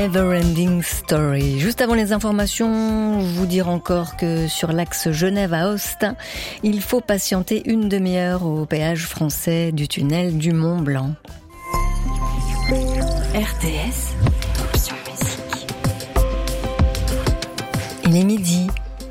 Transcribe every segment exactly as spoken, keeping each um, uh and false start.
Never-ending story. Juste avant les informations, vous dire encore que sur l'axe Genève à Austin, il faut patienter une demi-heure au péage français du tunnel du Mont Blanc. R T S, option musique. Il est midi.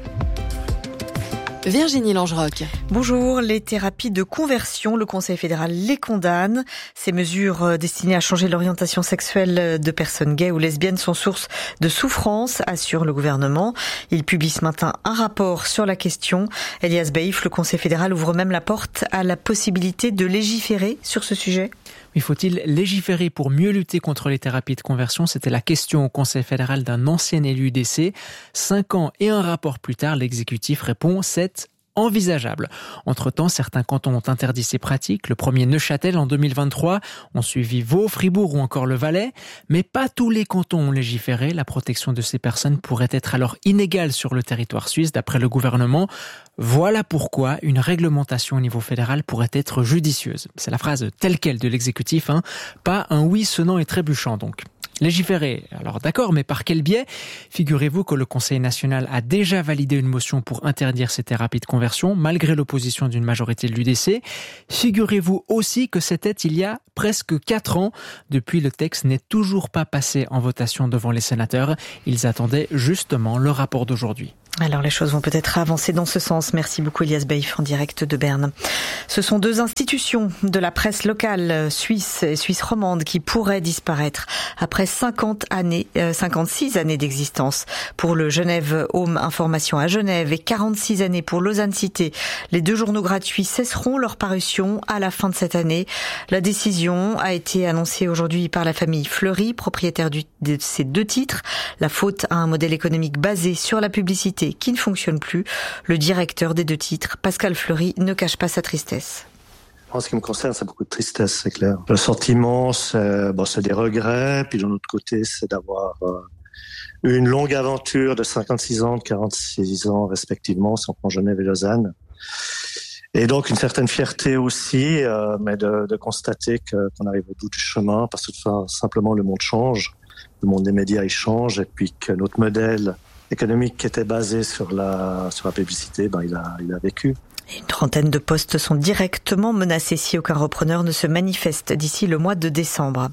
Virginie Langeroc. Bonjour, les thérapies de conversion, le Conseil fédéral les condamne. Ces mesures destinées à changer l'orientation sexuelle de personnes gays ou lesbiennes sont source de souffrance, assure le gouvernement. Il publie ce matin un rapport sur la question. Elias Baïf, le Conseil fédéral ouvre même la porte à la possibilité de légiférer sur ce sujet. Mais faut-il légiférer pour mieux lutter contre les thérapies de conversion ? C'était la question au Conseil fédéral d'un ancien élu U D C. Cinq ans et un rapport plus tard, l'exécutif répond « c'est envisageable ». Entre-temps, certains cantons ont interdit ces pratiques. Le premier Neuchâtel en deux mille vingt-trois, ont suivi Vaud, Fribourg ou encore le Valais. Mais pas tous les cantons ont légiféré. La protection de ces personnes pourrait être alors inégale sur le territoire suisse, d'après le gouvernement. Voilà pourquoi une réglementation au niveau fédéral pourrait être judicieuse. C'est la phrase telle quelle de l'exécutif, hein. Pas un oui sonnant et trébuchant donc. Légiférer, alors d'accord, mais par quel biais ? Figurez-vous que le Conseil national a déjà validé une motion pour interdire ces thérapies de conversion, malgré l'opposition d'une majorité de l'U D C. Figurez-vous aussi que c'était il y a presque quatre ans. Depuis, le texte n'est toujours pas passé en votation devant les sénateurs. Ils attendaient justement le rapport d'aujourd'hui. Alors les choses vont peut-être avancer dans ce sens. Merci beaucoup Elias Baïf en direct de Berne. Ce sont deux institutions de la presse locale suisse et suisse romande qui pourraient disparaître après cinquante années, euh, cinquante-six années d'existence. Pour le Genève Home Information à Genève et quarante-six années pour Lausanne Cité. Les deux journaux gratuits cesseront leur parution à la fin de cette année. La décision a été annoncée aujourd'hui par la famille Fleury, propriétaire du, de ces deux titres. La faute à un modèle économique basé sur la publicité qui ne fonctionne plus. Le directeur des deux titres, Pascal Fleury, ne cache pas sa tristesse. En ce qui me concerne, c'est beaucoup de tristesse, c'est clair. Le sentiment, c'est, bon, c'est des regrets, puis d'un autre côté, c'est d'avoir euh, eu une longue aventure de cinquante-six ans, de quarante-six ans respectivement, si on prend Genève et Lausanne. Et donc une certaine fierté aussi, euh, mais de, de constater que, qu'on arrive au bout du chemin, parce que enfin, simplement le monde change, le monde des médias il change, et puis que notre modèle économique qui était basé sur la sur la publicité, ben il a il a vécu. Une trentaine de postes sont directement menacés si aucun repreneur ne se manifeste d'ici le mois de décembre.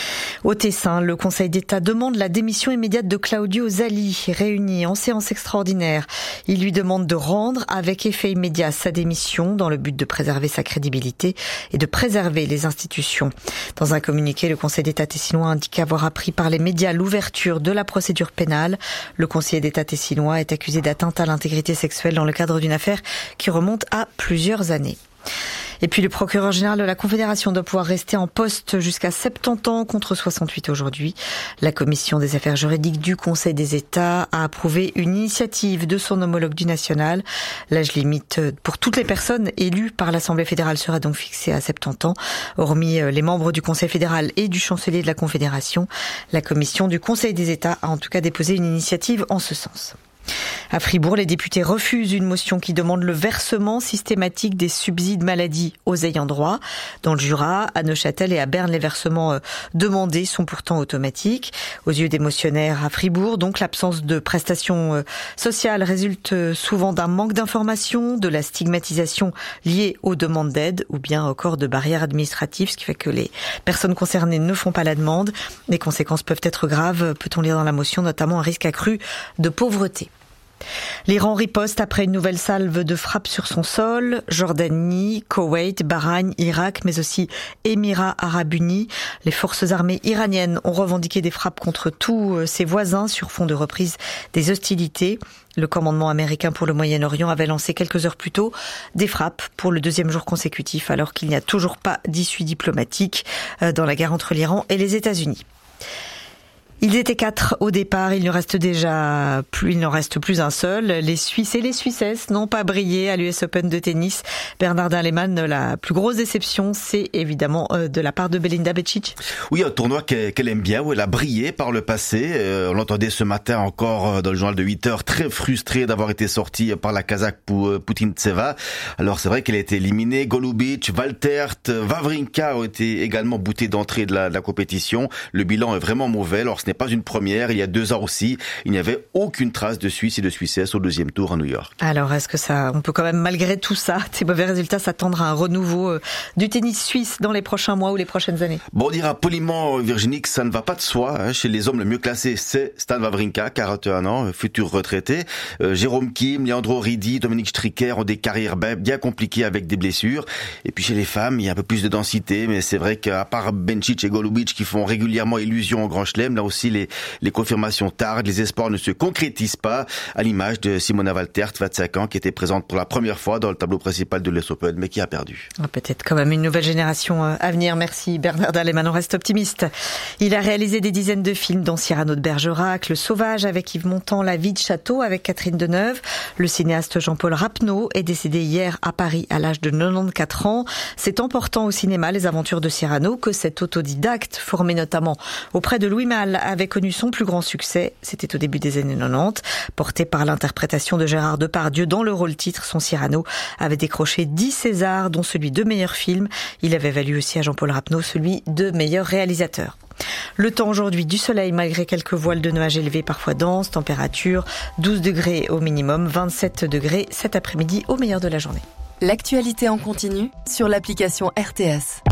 Au Tessin, le Conseil d'État demande la démission immédiate de Claudio Zali, réuni en séance extraordinaire. Il lui demande de rendre avec effet immédiat sa démission dans le but de préserver sa crédibilité et de préserver les institutions. Dans un communiqué, le Conseil d'État tessinois indique avoir appris par les médias l'ouverture de la procédure pénale. Le conseiller d'État tessinois est accusé d'atteinte à l'intégrité sexuelle dans le cadre d'une affaire qui remonte à plusieurs années. Et puis le procureur général de la Confédération doit pouvoir rester en poste jusqu'à soixante-dix ans contre soixante-huit aujourd'hui. La commission des affaires juridiques du Conseil des États a approuvé une initiative de son homologue du national. L'âge limite pour toutes les personnes élues par l'Assemblée fédérale sera donc fixé à soixante-dix ans. Hormis les membres du Conseil fédéral et du chancelier de la Confédération, la commission du Conseil des États a en tout cas déposé une initiative en ce sens. À Fribourg, les députés refusent une motion qui demande le versement systématique des subsides maladie aux ayants droit. Dans le Jura, à Neuchâtel et à Berne, les versements demandés sont pourtant automatiques. Aux yeux des motionnaires à Fribourg, donc l'absence de prestations sociales résulte souvent d'un manque d'information, de la stigmatisation liée aux demandes d'aide ou bien encore de barrières administratives, ce qui fait que les personnes concernées ne font pas la demande. Les conséquences peuvent être graves, peut-on lire dans la motion, notamment un risque accru de pauvreté. L'Iran riposte après une nouvelle salve de frappes sur son sol. Jordanie, Koweït, Bahreïn, Irak, mais aussi Émirats arabes unis. Les forces armées iraniennes ont revendiqué des frappes contre tous ses voisins sur fond de reprise des hostilités. Le commandement américain pour le Moyen-Orient avait lancé quelques heures plus tôt des frappes pour le deuxième jour consécutif, alors qu'il n'y a toujours pas d'issue diplomatique dans la guerre entre l'Iran et les États-Unis. Ils étaient quatre au départ, il ne reste déjà plus, il n'en reste plus un seul. Les Suisses et les Suissesses n'ont pas brillé à l'U S Open de tennis. Bernardin Lehmann, la plus grosse déception, c'est évidemment de la part de Belinda Bečić. Oui, un tournoi qu'elle aime bien, où elle a brillé par le passé. On l'entendait ce matin encore dans le journal de huit heures, très frustrée d'avoir été sortie par la Kazakh Putintseva. Alors c'est vrai qu'elle a été éliminée. Golubic, Valtert, Wawrinka ont été également boutés d'entrée de la, de la compétition. Le bilan est vraiment mauvais. Alors ce n'est n'est pas une première. Il y a deux ans aussi, il n'y avait aucune trace de Suisse et de Suissesse au deuxième tour à New York. Alors, est-ce que ça, on peut quand même, malgré tout ça, ces mauvais résultats, s'attendre à un renouveau euh, du tennis suisse dans les prochains mois ou les prochaines années? Bon, on dira poliment, Virginie, que ça ne va pas de soi. Hein. Chez les hommes, le mieux classé, c'est Stan Wawrinka, quarante et un ans, futur retraité. Euh, Jérôme Kim, Leandro Ridi, Dominique Stricker ont des carrières bien compliquées avec des blessures. Et puis chez les femmes, il y a un peu plus de densité, mais c'est vrai qu'à part Bencic et Golubic qui font régulièrement illusion au Grand Chelem, là aussi les, les confirmations tardent, les espoirs ne se concrétisent pas, à l'image de Simona Waltert, vingt-cinq ans, qui était présente pour la première fois dans le tableau principal de l'U S Open, mais qui a perdu. Peut-être quand même une nouvelle génération à venir. Merci Bernard Dallemann, on reste optimiste. Il a réalisé des dizaines de films, dont Cyrano de Bergerac, Le Sauvage avec Yves Montand, La vie de château avec Catherine Deneuve. Le cinéaste Jean-Paul Rapneau est décédé hier à Paris à l'âge de quatre-vingt-quatorze ans. C'est en portant au cinéma les aventures de Cyrano que cet autodidacte, formé notamment auprès de Louis Malle, avait connu son plus grand succès. C'était au début des années quatre-vingt-dix. Porté par l'interprétation de Gérard Depardieu dans le rôle titre, son Cyrano avait décroché dix Césars, dont celui de meilleur film. Il avait valu aussi à Jean-Paul Rapneau celui de meilleur réalisateur. Le temps aujourd'hui, du soleil malgré quelques voiles de nuages élevés parfois denses, température douze degrés au minimum, vingt-sept degrés cet après-midi au meilleur de la journée. L'actualité en continu sur l'application R T S.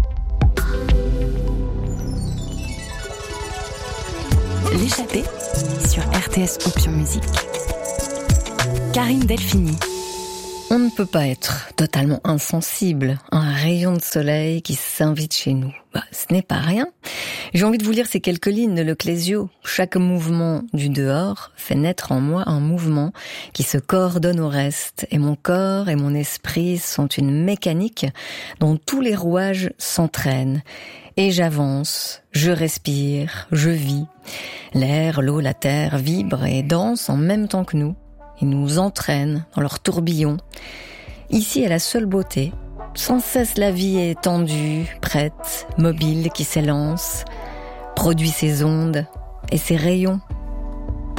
L'échappée sur R T S Option Musique. Karine Delphini. On ne peut pas être totalement insensible à un rayon de soleil qui s'invite chez nous. Bah, ce n'est pas rien. J'ai envie de vous lire ces quelques lignes de Le Clésio. Chaque mouvement du dehors fait naître en moi un mouvement qui se coordonne au reste. Et mon corps et mon esprit sont une mécanique dont tous les rouages s'entraînent. Et j'avance, je respire, je vis. L'air, l'eau, la terre vibrent et dansent en même temps que nous. Ils nous entraînent dans leur tourbillon. Ici est la seule beauté. Sans cesse la vie est tendue, prête, mobile, qui s'élance, produit ses ondes et ses rayons